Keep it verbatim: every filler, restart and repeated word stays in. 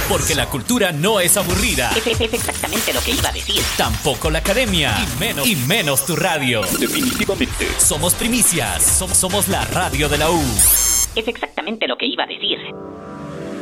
Porque la cultura no es aburrida. Es, es, es exactamente lo que iba a decir. Tampoco la academia. Y menos, y menos tu radio. Definitivamente. Somos primicias. Somos, somos la radio de la U. Es exactamente lo que iba a decir.